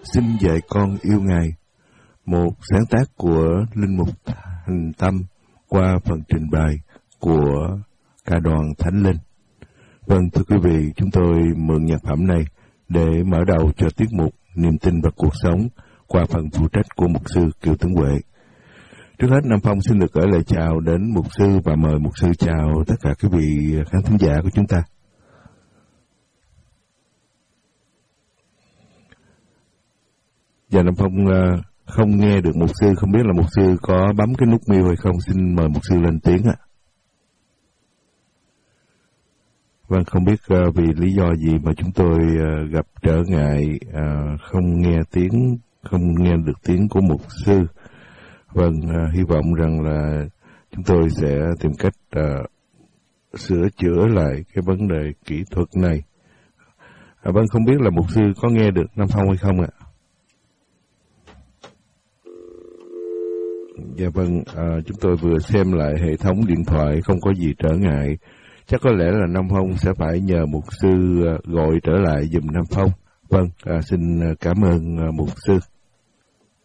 Xin dạy con yêu Ngài, một sáng tác của Linh Mục Hành Tâm qua phần trình bày của ca đoàn Thánh Linh. Vâng, thưa quý vị, chúng tôi mượn nhạc phẩm này để mở đầu cho tiết mục Niềm tin và cuộc sống qua phần phụ trách của mục sư Kiều Tấn Huệ. Trước hết, Nam Phong xin được gửi lời chào đến mục sư và mời mục sư chào tất cả quý vị khán thính giả của chúng ta. Và Nam Phong không nghe được mục sư, không biết là mục sư có bấm cái nút mute hay không, xin mời mục sư lên tiếng ạ. Vâng, không biết vì lý do gì mà chúng tôi gặp trở ngại không nghe được tiếng của mục sư. Vâng, hy vọng rằng là chúng tôi sẽ tìm cách sửa chữa lại cái vấn đề kỹ thuật này. Vâng, không biết là mục sư có nghe được Nam Phong hay không ạ? Dạ vâng, chúng tôi vừa xem lại hệ thống điện thoại, không có gì trở ngại. Chắc có lẽ là Nam Phong sẽ phải nhờ mục sư gọi trở lại giùm Nam Phong. Vâng, xin cảm ơn mục sư.